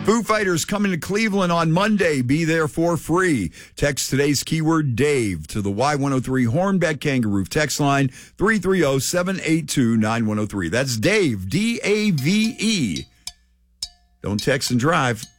Foo Fighters coming to Cleveland on Monday. Be there for free. Text today's keyword Dave to the Y103 Hornbeck Kangaroo text line 330-782-9103. That's Dave, D-A-V-E. Don't text and drive.